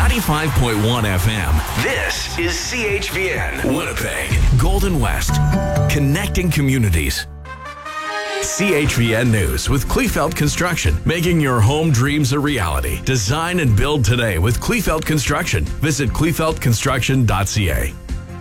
95.1 FM. This is CHVN, Winnipeg, Golden West, connecting communities. CHVN News with Kleefeld Construction, making your home dreams a reality. Design and build today with Kleefeld Construction. Visit kleefeldconstruction.ca.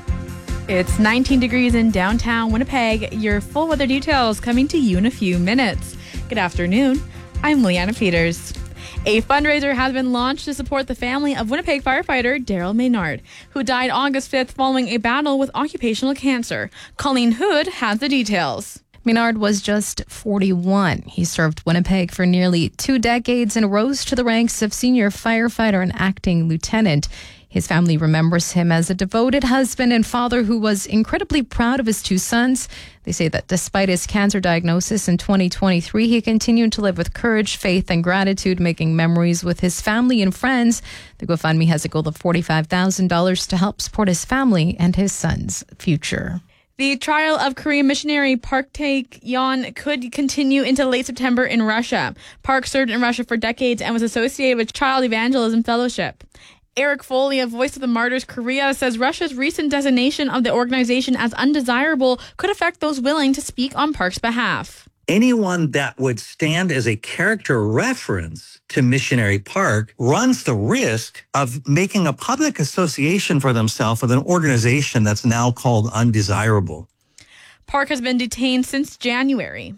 It's 19 degrees in downtown Winnipeg. Your full weather details coming to you in a few minutes. Good afternoon. I'm Leanna Peters. A fundraiser has been launched to support the family of Winnipeg firefighter Daryl Maynard, who died August 5th following a battle with occupational cancer. Colleen Hood has the details. Maynard was just 41. He served Winnipeg for nearly 2 decades and rose to the ranks of senior firefighter and acting lieutenant. His family remembers him as a devoted husband and father who was incredibly proud of his 2 sons. They say that despite his cancer diagnosis in 2023, he continued to live with courage, faith, and gratitude, making memories with his family and friends. The GoFundMe has a goal of $45,000 to help support his family and his son's future. The trial of Korean missionary Park Tae-yeon could continue into late September in Russia. Park served in Russia for decades and was associated with Child Evangelism Fellowship. Eric Foley, a Voice of the Martyrs Korea, says Russia's recent designation of the organization as undesirable could affect those willing to speak on Park's behalf. Anyone that would stand as a character reference to Missionary Park runs the risk of making a public association for themselves with an organization that's now called undesirable. Park has been detained since January.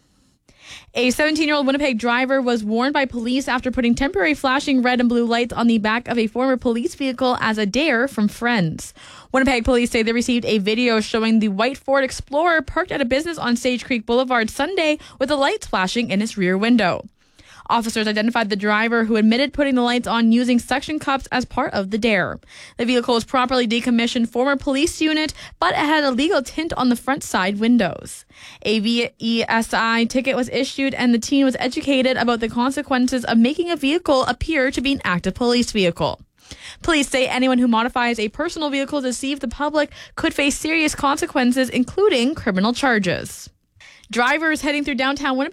A 17-year-old Winnipeg driver was warned by police after putting temporary flashing red and blue lights on the back of a former police vehicle as a dare from friends. Winnipeg police say they received a video showing the white Ford Explorer parked at a business on Sage Creek Boulevard Sunday with the lights flashing in its rear window. Officers identified the driver, who admitted putting the lights on using suction cups as part of the dare. The vehicle was properly decommissioned former police unit, but it had a legal tint on the front side windows. A VESI ticket was issued, and the teen was educated about the consequences of making a vehicle appear to be an active police vehicle. Police say anyone who modifies a personal vehicle to deceive the public could face serious consequences, including criminal charges. Drivers heading through downtown Winnipeg